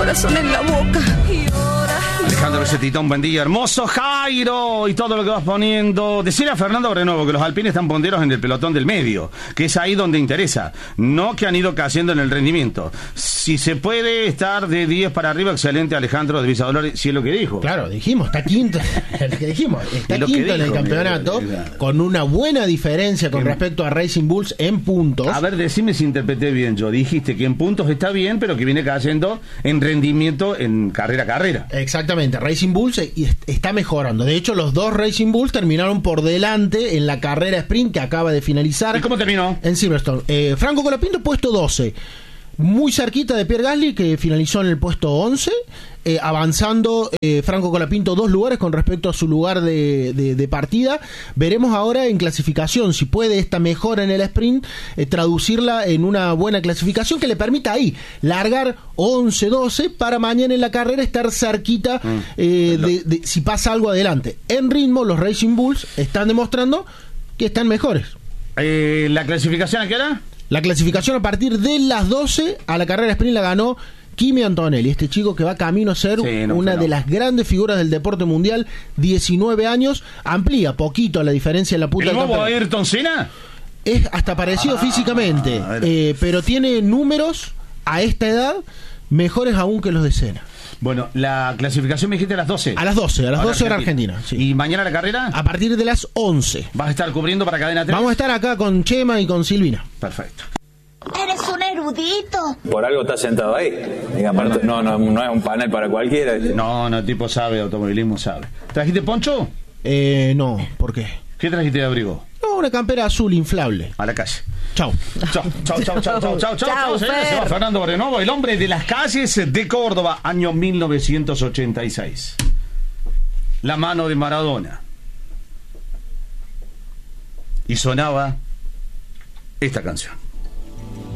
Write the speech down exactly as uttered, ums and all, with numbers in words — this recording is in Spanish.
corazón en la boca. Y ahora... Alejandro Besetita, un buen día. Hermoso Jairo y todo lo que vas poniendo. Decirle a Fernando Brenuevo que los alpines están punteros en el pelotón del medio, que es ahí donde interesa, no que han ido cayendo en el rendimiento. Si se puede estar de diez para arriba, excelente Alejandro de Villa Dolores, si es lo que dijo. Claro, dijimos, está quinto, el que dijimos, está lo que quinto en el dijo, campeonato, mira, mira. con una buena diferencia con Bien. respecto a Racing Bulls en puntos. A ver, decime si interpreté bien yo. Dijiste que en puntos está bien, pero que viene cayendo en rendimiento en carrera a carrera. Exactamente, Racing Bulls eh, y está mejorando. De hecho, los dos Racing Bulls terminaron por delante en la carrera sprint que acaba de finalizar. ¿Y cómo terminó? En Silverstone. Eh, Franco Colapinto, puesto doce. Muy cerquita de Pierre Gasly, que finalizó en el puesto once. Eh, avanzando eh, Franco Colapinto dos lugares con respecto a su lugar de, de, de partida. Veremos ahora en clasificación si puede esta mejora en el sprint eh, traducirla en una buena clasificación que le permita ahí largar once doce para mañana en la carrera estar cerquita mm. eh, de, de, si pasa algo adelante. En ritmo los Racing Bulls están demostrando que están mejores. Eh, ¿La clasificación a qué hora? La clasificación a partir de las doce a la carrera sprint la ganó Kimi Antonelli, este chico que va camino a ser sí, no, una no. de las grandes figuras del deporte mundial, diecinueve años, amplía poquito la diferencia en la punta del campeonato. ¿El nuevo Ayrton Senna? Es hasta parecido ah, físicamente, eh, pero tiene números a esta edad mejores aún que los de Senna. Bueno, la clasificación me dijiste a las doce. A las doce, a las doce hora Argentina. Sí. ¿Y mañana la carrera? A partir de las once. ¿Vas a estar cubriendo para Cadena tres? Vamos a estar acá con Chema y con Silvina. Perfecto. Eres un erudito. Por algo estás sentado ahí. Digamos, no, no, no es un panel para cualquiera. No, no, el tipo sabe, automovilismo sabe. ¿Trajiste poncho? Eh, no, ¿por qué? ¿Qué trajiste de abrigo? No, una campera azul inflable. A la calle. Chau. Chau, chau, chau, chau, chau, chau, chau. Se va Fernando Brenuevo, el hombre de las calles de Córdoba, año mil novecientos ochenta y seis. La mano de Maradona. Y sonaba esta canción.